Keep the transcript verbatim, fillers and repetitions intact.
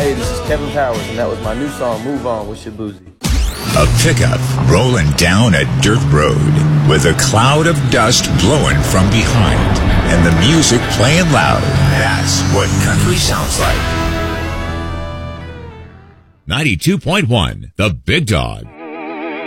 Hey, this is Kevin Powers, and that was my new song, Move On with Shabuzi. A pickup rolling down a dirt road with a cloud of dust blowing from behind and the music playing loud. That's what country sounds like. ninety-two point one, The Big Dog.